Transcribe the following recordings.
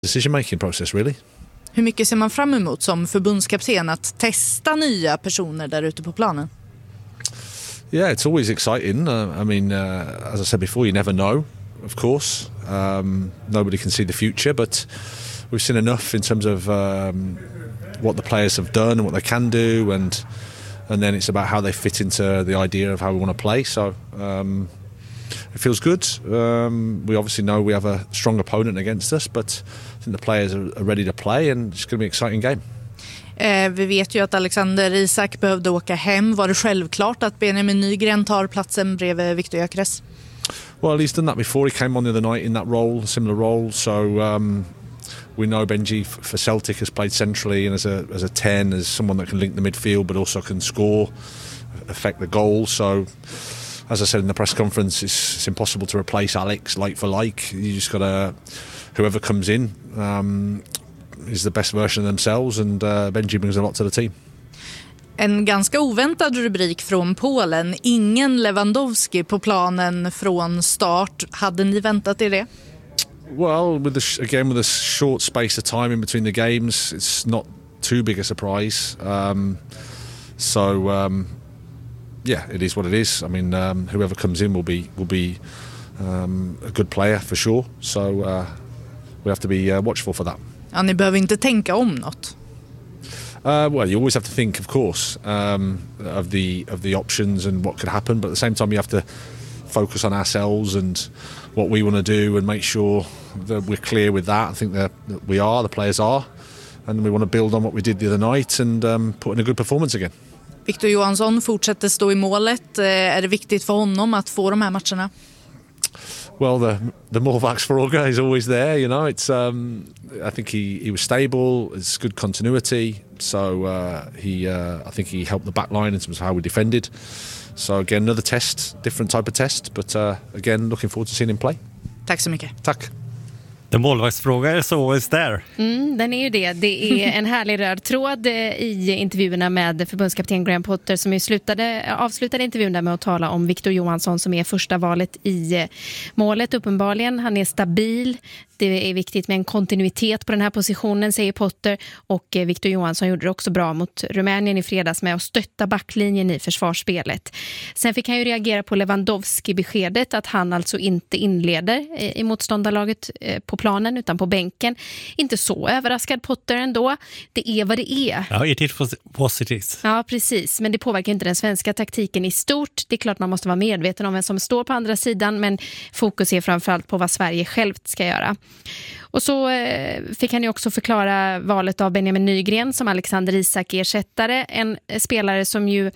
decision making process really. Hur mycket ser man fram emot som förbundskapten att testa nya personer där ute på planen? Yeah, it's always exciting. As I said before, you never know, of course. Nobody can see the future, but we've seen enough in terms of what the players have done and what they can do, and then it's about how they fit into the idea of how we want to play. So it feels good. We obviously know we have a strong opponent against us, but I think the players are ready to play, and it's going to be an exciting game. Vi vet ju att Alexander Isak behövde åka hem. Var det självklart att Benjamin Nygren tar platsen bredvid Viktor Gyökeres? Well, he's done that before. He came on the other night in that role, similar role. So we know Benji for Celtic has played centrally and as a 10, as someone that can link the midfield but also can score, affect the goal. So as I said in the press conference, it's impossible to replace Alex like for like. You just got to, whoever comes in is the best version of themselves, and Benji brings a lot to the team. En ganska oväntad rubrik från Polen. Ingen Lewandowski på planen från start. Hade ni väntat er det? Well, with a short space of time in between the games, it's not too big a surprise. Yeah, it is what it is. I mean, whoever comes in will be a good player for sure. So we have to be watchful for that. Ja, ni behöver inte tänka om något. Well, you always have to think, of course, of the options and what could happen. But at the same time, you have to focus on ourselves and what we want to do and make sure that we're clear with that. I think that the players are, and we want to build on what we did the other night and put in a good performance again. Viktor Johansson fortsätter stå i målet. Är det viktigt för honom att få de här matcherna? Well, the målvakts fråga is always there, you know. It's I think he was stable. It's good continuity. So I think he helped the back line in terms of how we defended. So again, another test, different type of test, but again, looking forward to seeing him play. Tack så mycket. Tack. Den målvaktsfråga är så always there. Den är ju det. Det är en härlig röd tråd i intervjuerna med förbundskapten Graham Potter som avslutade intervjun där med att tala om Viktor Johansson som är första valet i målet uppenbarligen. Han är stabil. Det är viktigt med en kontinuitet på den här positionen, säger Potter. Och Viktor Johansson gjorde det också bra mot Rumänien i fredags med att stötta backlinjen i försvarsspelet. Sen fick han ju reagera på Lewandowski-beskedet att han alltså inte inleder i motståndarlaget på planen utan på bänken. Inte så överraskad Potter ändå. Det är vad det är. Ja, it is what it is. Ja, precis. Men det påverkar inte den svenska taktiken i stort. Det är klart man måste vara medveten om vem som står på andra sidan, men fokus är framförallt på vad Sverige självt ska göra. Och så fick han ju också förklara valet av Benjamin Nygren som Alexander Isak ersättare. En spelare som ju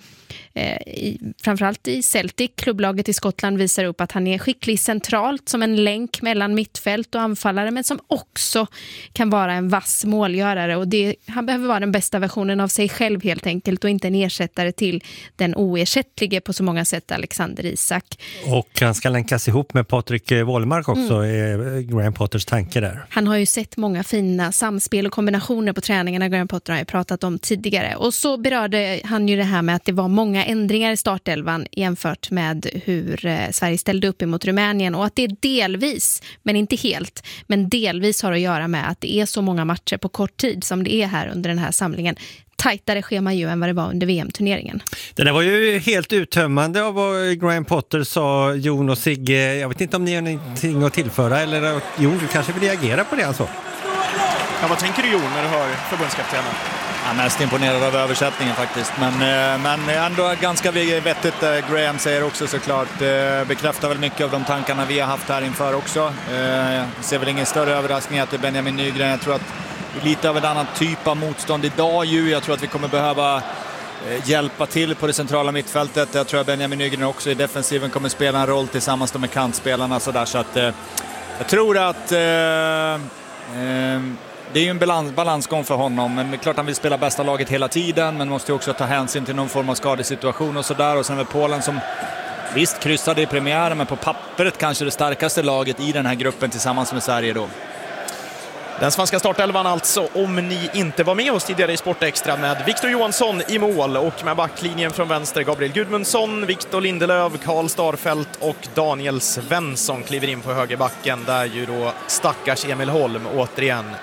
framförallt i Celtic, klubblaget i Skottland, visar upp att han är skicklig centralt som en länk mellan mittfält och anfallare, men som också kan vara en vass målgörare. Och han behöver vara den bästa versionen av sig själv helt enkelt och inte en ersättare till den oersättlige på så många sätt Alexander Isak. Och han ska länkas ihop med Patrik Wålemark också, är Graham Potters tanke där. Han har ju sett många fina samspel och kombinationer på träningarna, Graham Potter har ju pratat om tidigare. Och så berörde han ju det här med att det var många ändringar i startelvan jämfört med hur Sverige ställde upp emot Rumänien, och att det delvis, men inte helt, men delvis har att göra med att det är så många matcher på kort tid som det är här under den här samlingen. Tajtare schema ju än vad det var under VM-turneringen. Det där var ju helt uttömmande av vad Graham Potter sa, Jon och Sigge. Jag vet inte om ni har någonting att tillföra, eller Jon, du kanske vill reagera på det alltså? Ja, vad tänker du, Jon, när du hör förbundskaptenen? Jag är mest imponerad av översättningen faktiskt, men ändå ganska vettigt. Graham säger också såklart, bekräftar väl mycket av de tankarna vi har haft här inför också. Ser väl ingen större överraskning att det är Benjamin Nygren. Jag tror att lite av en annan typ av motstånd idag ju. Jag tror att vi kommer behöva hjälpa till på det centrala mittfältet. Jag tror att Benjamin Nygren också i defensiven kommer spela en roll tillsammans med kantspelarna så att jag tror att det är ju en balansgång för honom, men det är klart han vill spela bästa laget hela tiden, men måste också ta hänsyn till någon form av skadesituation och sådär. Och sen med Polen som visst kryssade i premiären, men på pappret kanske det starkaste laget i den här gruppen tillsammans med Sverige då. Den svenska startelvan alltså, om ni inte var med oss tidigare i Sportextra, med Viktor Johansson i mål och med backlinjen från vänster Gabriel Gudmundsson, Victor Lindelöf, Karl Starfelt och Daniel Svensson kliver in på högerbacken, där ju då stackars Emil Holm återigen